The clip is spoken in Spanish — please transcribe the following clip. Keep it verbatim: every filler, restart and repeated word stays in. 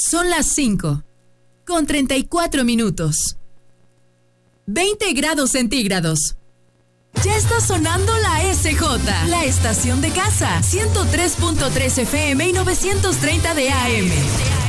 Son las cinco, con treinta y cuatro minutos. veinte grados centígrados. Ya está sonando la S J, la estación de casa, ciento tres punto tres F M y novecientos treinta de A M.